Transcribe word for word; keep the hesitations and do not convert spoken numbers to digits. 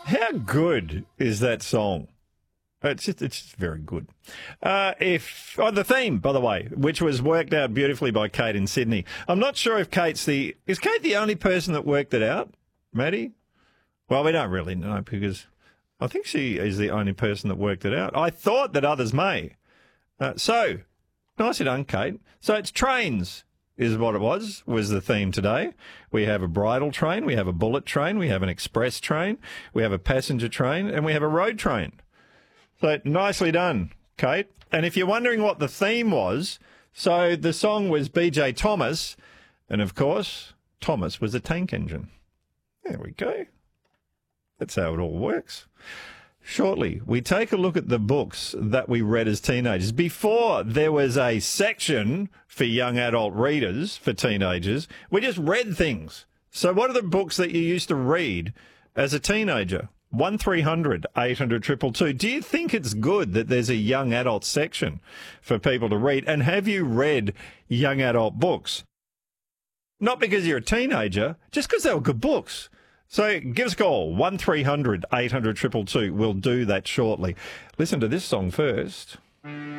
How good is that song? It's just, it's just very good. Uh, if oh, the theme, by the way, which was worked out beautifully by Kate in Sydney. I'm not sure if Kate's the is Kate the only person that worked it out, Maddie? Well, we don't really know because I think she is the only person that worked it out. I thought that others may. Uh, so, nicely done, Kate. So it's trains is what it was, was the theme today. We have a bridle train, we have a bullet train, we have an express train, we have a passenger train, and we have a road train. So nicely done, Kate. And if you're wondering what the theme was, so the song was B J Thomas, and of course, Thomas was a tank engine. There we go. That's how it all works. Shortly, we take a look at the books that we read as teenagers. Before there was a section for young adult readers, for teenagers, we just read things. So what are the books that you used to read as a teenager? one three hundred eight hundred two two two. Do you think it's good that there's a young adult section for people to read? And have you read young adult books? Not because you're a teenager, just because they were good books. So give us a call, one three hundred eight hundred two two two. We'll do that shortly. Listen to this song first.